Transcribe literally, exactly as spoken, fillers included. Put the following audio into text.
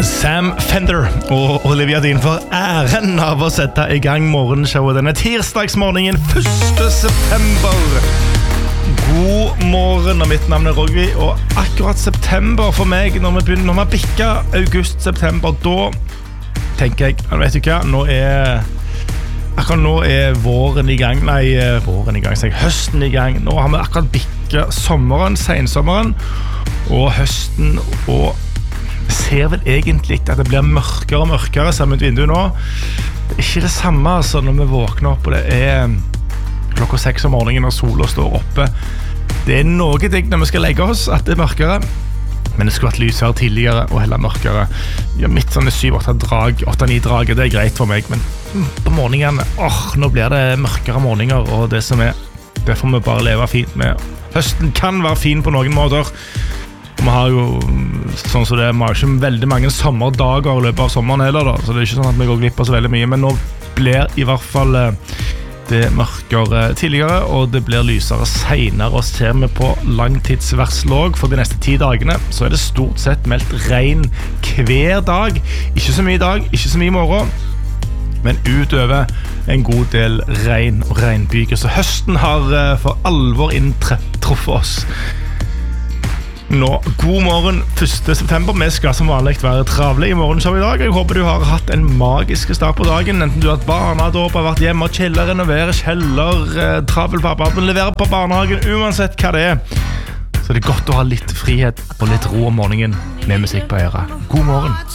Sam Fender og Olivia Dean for æren av å sette i gang morgenshowet denne tirsdagsmorgenen første september. God morgen, og mitt navn er Rogvi, og akkurat september for meg, når vi begynner, når vi bikker august-september, da tenker jeg, vet du hva, nå er, akkurat nå er våren i gang, nei, våren i gang, så jeg, høsten i gang, nå har vi akkurat bikket sommeren, sensommeren, og høsten, og ser vel egentlig at det blir mørkere og mørkere sammen med vinduet nå. Det er ikke det samme altså, når vi våkner opp, og det er klokka seks om morgenen og solen står oppe. Det er noe digg når vi skal legge oss at det er mørkere, men det skulle vært lys her tidligere og heller mørkere. Ja, mitt sånne syv åtte drag, åtte ni drag, det er greit for meg, men på morgenen, åh, nå blir det mørkere morgener, og det som er, det får vi bare leve fint med. Høsten kan være fin på noen måter. Vi har jo, sånn som det er, vi har ikke veldig mange sommerdager i løpet av sommeren heller da, så det er ikke sånn at vi går glipp av så veldig mye, men nå blir i hvert fall det mørkere tidligere, og det blir lysere senere, og ser vi på langtidsvarslog for de neste ti dagene, så er det stort sett meldt regn hver dag, ikke så mye i dag, ikke så mye i morgen, men utover en god del regn og regnbyger, så høsten har for alvor inntruffet oss. Nå, god morgen første september. Vi skal som vanlig være travle i morgenshow i dag. Jeg håper du har hatt en magisk start på dagen, enten du har hatt barnedåp, har vært hjemme og chiller, renoverer kjeller, eh, travel pappa, men leverer på barnehagen, uansett hva det er. Så det er godt å ha litt frihet og litt ro om morgenen med musikk på øret. God morgen.